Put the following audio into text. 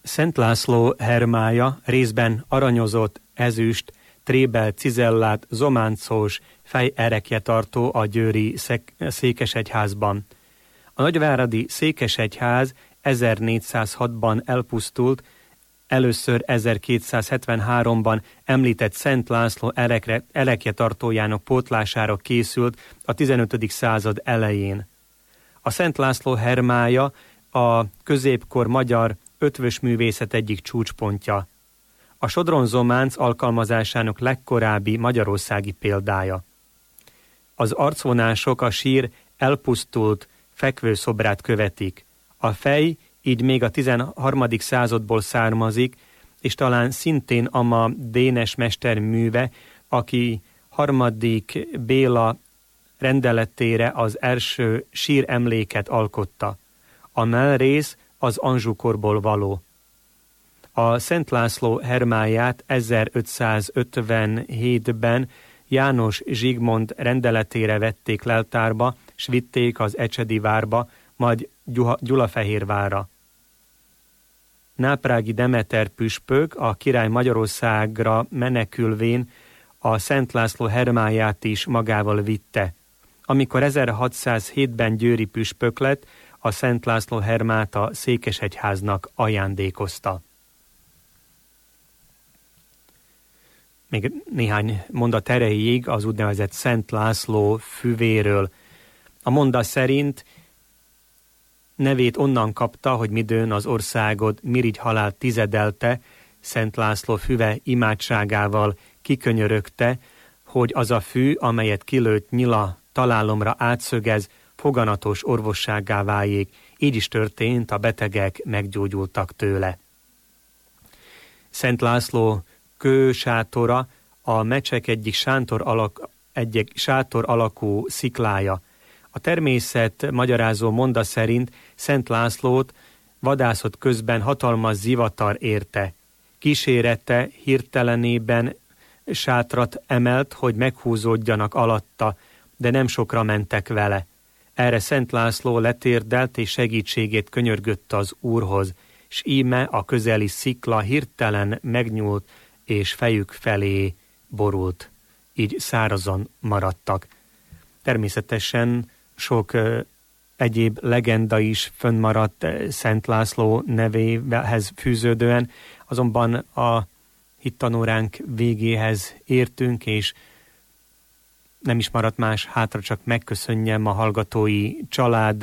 Szent László hermája részben aranyozott, ezüst, trébel, cizellát, zománcos fejerekje tartó a győri székesegyházban. A nagyváradi székesegyház 1406-ban elpusztult, először 1273-ban említett Szent László erekje tartójának pótlására készült a 15. század elején. A Szent László hermája a középkor magyar ötvös művészet egyik csúcspontja. A sodronzománc alkalmazásának legkorábbi magyarországi példája. Az arcvonások a sír elpusztult fekvőszobrát követik. A fej így még a 13. századból származik, és talán szintén Ama Dénes mester műve, aki 3. Béla rendeletére az első síremléket alkotta. A mellrész az Anjou-korból való. A Szent László hermáját 1557-ben János Zsigmond rendeletére vették leltárba, s vitték az Ecsedi várba, majd Gyulafehérvárra. Náprági Demeter püspök a király Magyarországra menekülvén a Szent László hermáját is magával vitte. Amikor 1607-ben győri püspök lett, a Szent László hermát a székesegyháznak ajándékozta. Még néhány mondat erejéig az úgynevezett Szent László füvéről. A monda szerint nevét onnan kapta, hogy midőn az országod mirigy halált tizedelte, Szent László füve imádságával kikönyörögte, hogy az a fű, amelyet kilőtt nyila találomra átszögez, foganatos orvossággá váljék. Így is történt, a betegek meggyógyultak tőle. Szent László kősátora a Mecsek egyik sátor alakú sziklája. A természet magyarázó monda szerint Szent Lászlót vadászott közben hatalmas zivatar érte. Kísérete hirtelenében sátrat emelt, hogy meghúzódjanak alatta, de nem sokra mentek vele. Erre Szent László letérdelt és segítségét könyörgött az Úrhoz, s íme a közeli szikla hirtelen megnyúlt, és fejük felé borult, így szárazon maradtak. Természetesen sok egyéb legenda is fönnmaradt Szent László nevéhez fűződően, azonban a hittanóránk végéhez értünk, és nem is maradt más hátra, csak megköszönjem a hallgatói család